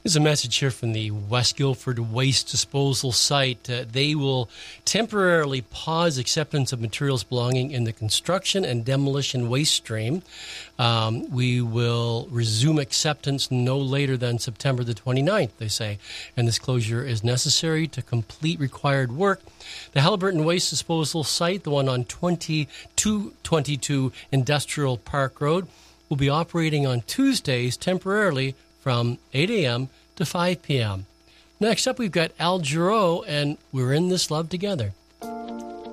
There's a message here from the West Guildford Waste Disposal site. They will temporarily pause acceptance of materials belonging in the construction and demolition waste stream. We will resume acceptance no later than September the 29th, they say, and this closure is necessary to complete required work. The Halliburton Waste Disposal site, the one on 2222 Industrial Park Road, will be operating on Tuesdays temporarily from 8 a.m. to 5 p.m. Next up, we've got Al Jarreau, and We're in This Love Together.